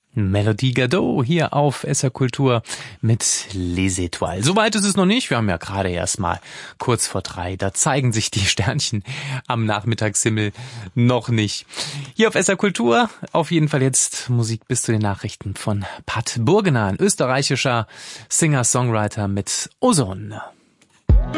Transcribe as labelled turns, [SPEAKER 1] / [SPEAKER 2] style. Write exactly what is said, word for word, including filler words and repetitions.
[SPEAKER 1] Melodie Gardot hier auf S R Kultur mit Les Étoiles. Soweit ist es noch nicht. Wir haben ja gerade erst mal kurz vor drei. Da zeigen sich die Sternchen am Nachmittagshimmel noch nicht. Hier auf S R Kultur auf jeden Fall jetzt Musik bis zu den Nachrichten von Pat Burgener, ein österreichischer Singer-Songwriter mit Ozon.